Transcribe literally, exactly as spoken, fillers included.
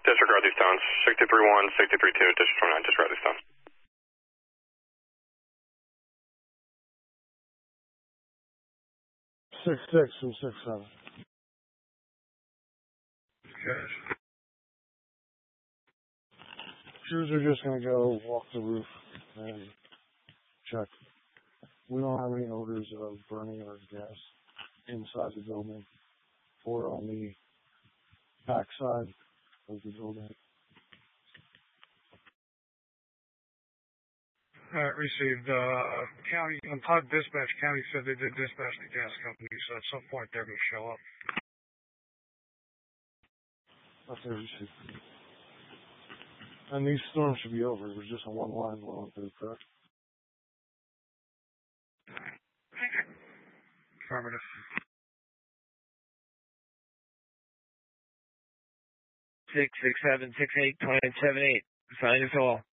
Disregard these towns. sixty-three one, sixty-three two, District twenty-nine, disregard these towns. Six six and six seven. Yes. Crews are just gonna go walk the roof and check. We don't have any odors of burning or gas inside the building or on the back side of the building. All right, received. Uh, county, on P U D dispatch, county said they did dispatch the gas company, so at some point they're going to show up. Okay, received. And these storms should be over. It was just a one line blowing through, correct? Affirmative. Six six seven six eight twenty seven eight. Sign us all.